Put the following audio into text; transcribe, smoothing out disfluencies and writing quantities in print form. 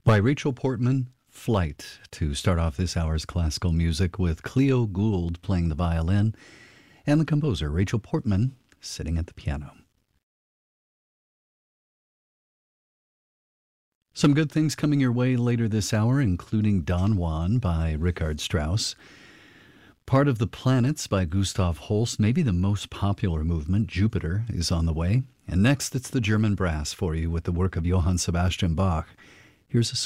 By Rachel Portman, Flight, to start off this hour's classical music with Cleo Gould playing the violin and the composer Rachel Portman sitting at the piano. Some good things coming your way later this hour, including Don Juan by Richard Strauss, Part of the Planets by Gustav Holst, maybe the most popular movement, Jupiter, is on the way. And next, it's the German brass for you with the work of Johann Sebastian Bach. Here's a